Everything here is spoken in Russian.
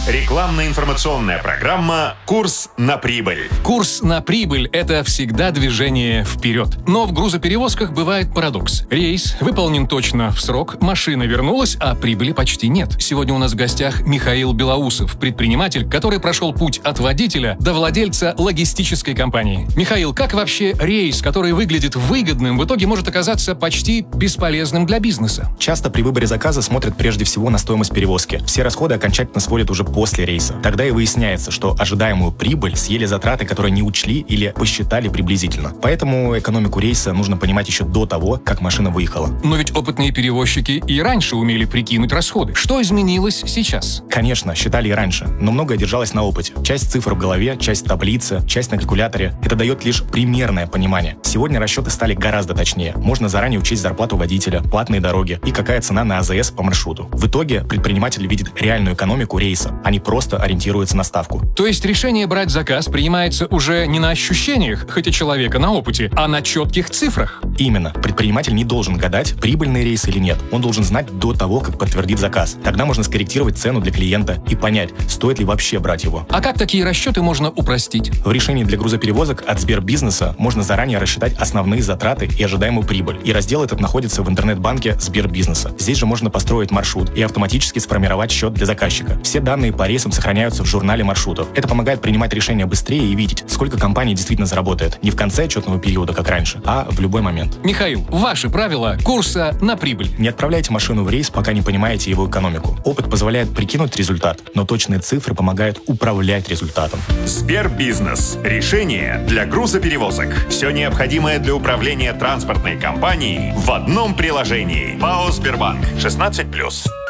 Рекламно-информационная программа «Курс на прибыль». Курс на прибыль – это всегда движение вперед. Но в грузоперевозках бывает парадокс. Рейс выполнен точно в срок, машина вернулась, а прибыли почти нет. Сегодня у нас в гостях Михаил Белоусов, предприниматель, который прошел путь от водителя до владельца логистической компании. Михаил, как вообще рейс, который выглядит выгодным, в итоге может оказаться почти бесполезным для бизнеса? Часто при выборе заказа смотрят прежде всего на стоимость перевозки. Все расходы окончательно сводят уже после рейса. Тогда и выясняется, что ожидаемую прибыль съели затраты, которые не учли или посчитали приблизительно. Поэтому экономику рейса нужно понимать еще до того, как машина выехала. Но ведь опытные перевозчики и раньше умели прикинуть расходы. Что изменилось сейчас? Конечно, считали и раньше, но многое держалось на опыте. Часть цифр в голове, часть в таблице, часть на калькуляторе. Это дает лишь примерное понимание. Сегодня расчеты стали гораздо точнее. Можно заранее учесть зарплату водителя, платные дороги и какая цена на АЗС по маршруту. В итоге предприниматель видит реальную экономику рейса, а не просто ориентируется на ставку. То есть решение брать заказ принимается уже не на ощущениях, хоть и человека на опыте, а на четких цифрах. Именно. Предприниматель не должен гадать, прибыльный рейс или нет. Он должен знать до того, как подтвердит заказ. Тогда можно скорректировать цену для клиента и понять, стоит ли вообще брать его. А как такие расчеты можно упростить? В решении для грузоперевозок от Сбербизнеса можно заранее рассчитать основные затраты и ожидаемую прибыль. И раздел этот находится в интернет-банке Сбербизнеса. Здесь же можно построить маршрут и автоматически сформировать счет для заказчика. Все данные по рейсам сохраняются в журнале маршрутов. Это помогает принимать решения быстрее и видеть, сколько компания действительно заработает. Не в конце отчетного периода, как раньше, а в любой момент. Михаил, ваши правила курса на прибыль. Не отправляйте машину в рейс, пока не понимаете его экономику. Опыт позволяет прикинуть результат, но точные цифры помогают управлять результатом. Сбербизнес. Решение для грузоперевозок. Все необходимое для управления транспортной компанией в одном приложении. ПАО «Сбербанк». 16+.